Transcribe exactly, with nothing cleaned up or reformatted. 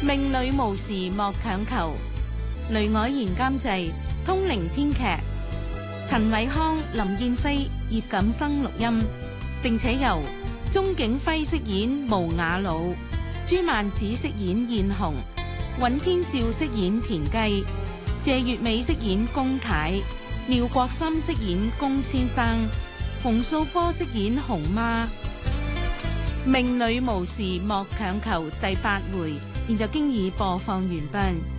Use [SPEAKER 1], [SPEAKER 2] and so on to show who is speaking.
[SPEAKER 1] 命裏無時莫強求。雷凱賢監製，通靈編劇，陳偉康、林燕飛、葉錦生錄音，並且由鍾景輝飾演無雅魯，朱曼子飾演燕紅，尹天照飾演田雞，謝月美飾演龔太，廖國森飾演龔先生，馮素波飾演熊媽。命裏無時莫強求第八回，現就經已播放完畢。